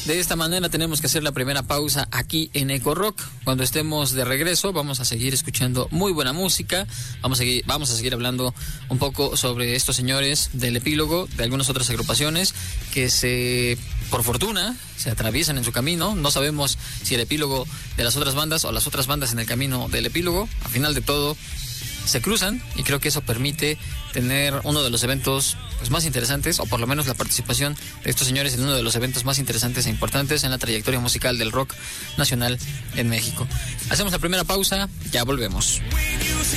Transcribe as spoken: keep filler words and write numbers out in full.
De esta manera tenemos que hacer la primera pausa aquí en Eco Rock. Cuando estemos de regreso vamos a seguir escuchando muy buena música. Vamos a seguir, vamos a seguir hablando un poco sobre estos señores del Epílogo, de algunas otras agrupaciones que se, por fortuna, se atraviesan en su camino. No sabemos si el Epílogo de las otras bandas o las otras bandas en el camino del Epílogo, a final de todo, se cruzan, y creo que eso permite tener uno de los eventos pues más interesantes, o por lo menos la participación de estos señores en uno de los eventos más interesantes e importantes en la trayectoria musical del rock nacional en México. Hacemos la primera pausa, ya volvemos.